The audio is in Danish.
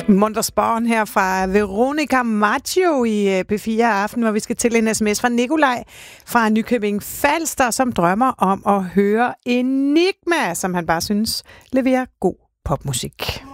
Muntersborn her fra Veronica Maggio i P4 Aften, hvor vi skal til en sms fra Nikolaj fra Nykøbing Falster, som drømmer om at høre Enigma, som han bare synes leverer god popmusik.